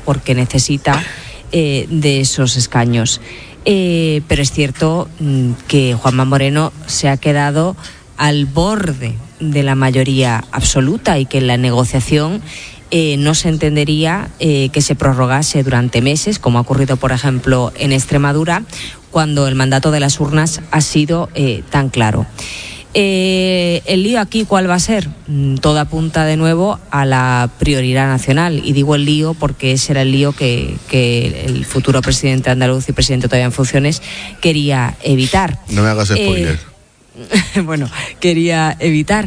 porque necesita de esos escaños. Pero es cierto que Juanma Moreno se ha quedado al borde de la mayoría absoluta y que en la negociación no se entendería que se prorrogase durante meses, como ha ocurrido, por ejemplo, en Extremadura, cuando el mandato de las urnas ha sido tan claro. El lío aquí, ¿cuál va a ser? Todo apunta de nuevo a la prioridad nacional, y digo el lío porque ese era el lío que el futuro presidente andaluz y presidente todavía en funciones quería evitar. No me hagas spoiler. Bueno, quería evitar.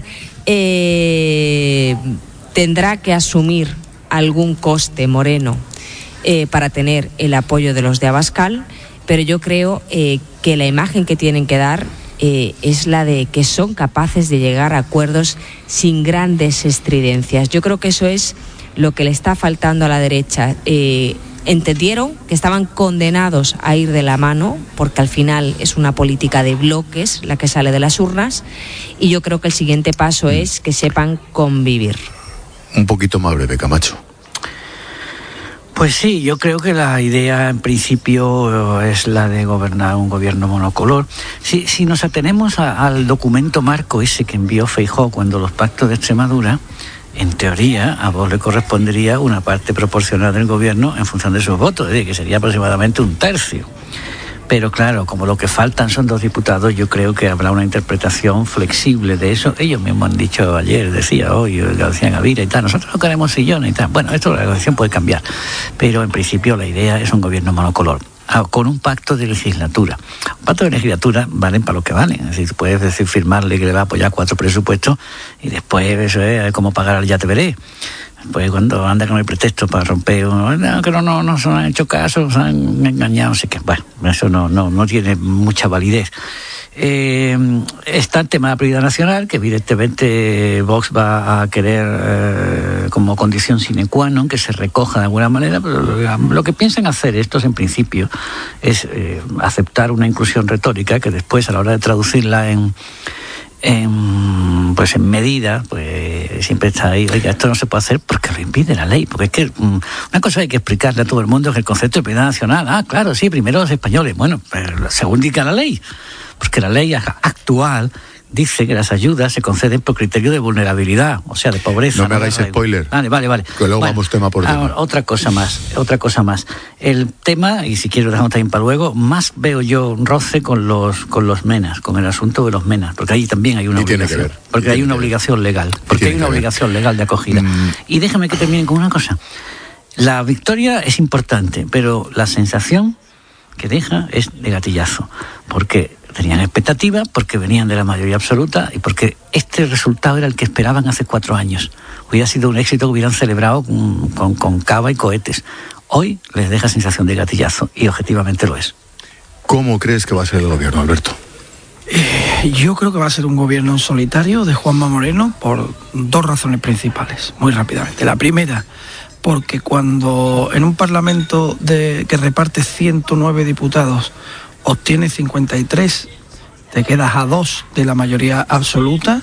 Tendrá que asumir algún coste Moreno para tener el apoyo de los de Abascal, pero yo creo que la imagen que tienen que dar es la de que son capaces de llegar a acuerdos sin grandes estridencias. Yo creo que eso es lo que le está faltando a la derecha. Entendieron que estaban condenados a ir de la mano, porque al final es una política de bloques la que sale de las urnas, y yo creo que el siguiente paso es que sepan convivir. Un poquito más breve, Camacho. Pues sí, yo creo que la idea en principio es la de gobernar un gobierno monocolor. Si nos atenemos al documento marco ese que envió Feijóo cuando los pactos de Extremadura, en teoría a Vox le correspondería una parte proporcional del gobierno en función de sus votos, es decir, que sería aproximadamente un tercio. Pero claro, como lo que faltan son 2 diputados, yo creo que habrá una interpretación flexible de eso. Ellos mismos han dicho ayer, decía hoy, García Gavira y tal, nosotros no queremos sillones y tal. Bueno, esto la negociación puede cambiar, pero en principio la idea es un gobierno monocolor, con un pacto de legislatura. Un pacto de legislatura valen para lo que valen. Es decir, puedes decir, firmarle que le va a apoyar 4 presupuestos y después eso es como pagar al ya te veré. Pues cuando anda con el pretexto para romper, que no se han hecho caso, se han engañado, así que bueno, eso no tiene mucha validez. Está el tema de la prioridad nacional, que evidentemente Vox va a querer como condición sine qua non que se recoja de alguna manera, pero lo que piensan hacer estos en principio es aceptar una inclusión retórica que después a la hora de traducirla en medida, pues siempre está ahí, oiga, esto no se puede hacer porque lo impide la ley, porque es que una cosa hay que explicarle a todo el mundo, que el concepto de prioridad nacional, claro, sí, primero los españoles, bueno, pero según indica la ley, porque la ley actual dice que las ayudas se conceden por criterio de vulnerabilidad, o sea, de pobreza. No me hagáis spoiler. Vale. Que luego vamos tema por tema. Otra cosa más. El tema, y si quiero dejarlo también para luego, más veo yo roce con los MENAS, con el asunto de los MENAS, porque ahí también hay una obligación. Tiene que ver. Porque hay una obligación legal. Porque hay una obligación legal de acogida. Y déjame que termine con una cosa. La victoria es importante, pero la sensación que deja es de gatillazo, porque tenían expectativas, porque venían de la mayoría absoluta y porque este resultado era el que esperaban hace 4 años. Hubiera sido un éxito que hubieran celebrado con cava y cohetes. Hoy les deja sensación de gatillazo y objetivamente lo es. ¿Cómo crees que va a ser el gobierno, Alberto? Yo creo que va a ser un gobierno en solitario de Juanma Moreno por 2 razones principales, muy rápidamente. La primera, porque cuando en un parlamento que reparte 109 diputados obtienes 53, te quedas a 2 de la mayoría absoluta,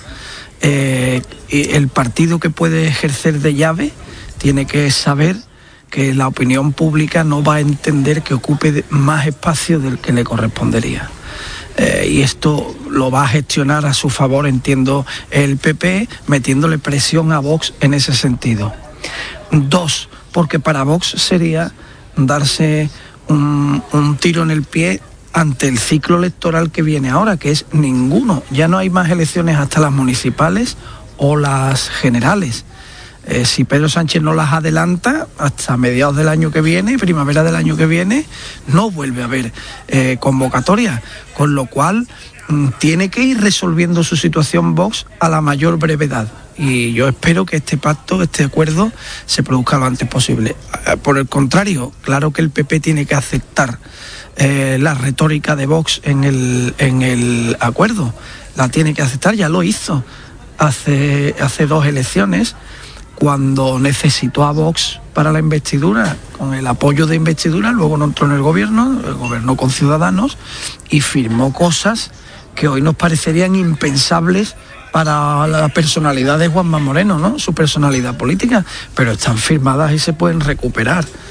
el partido que puede ejercer de llave tiene que saber que la opinión pública no va a entender que ocupe más espacio del que le correspondería. Y esto lo va a gestionar a su favor, entiendo, el PP, metiéndole presión a Vox en ese sentido. 2, porque para Vox sería darse un tiro en el pie ante el ciclo electoral que viene ahora, que es ninguno. Ya no hay más elecciones hasta las municipales o las generales. Si Pedro Sánchez no las adelanta hasta mediados del año que viene, primavera del año que viene, no vuelve a haber convocatoria, con lo cual tiene que ir resolviendo su situación Vox a la mayor brevedad. Y yo espero que este pacto, este acuerdo, se produzca lo antes posible. Por el contrario, claro que el PP tiene que aceptar la retórica de Vox en el acuerdo. La tiene que aceptar, ya lo hizo hace 2 elecciones, cuando necesitó a Vox para la investidura, con el apoyo de investidura, luego no entró en el gobierno, gobernó con Ciudadanos y firmó cosas que hoy nos parecerían impensables para la personalidad de Juanma Moreno, ¿no? Su personalidad política, pero están firmadas y se pueden recuperar.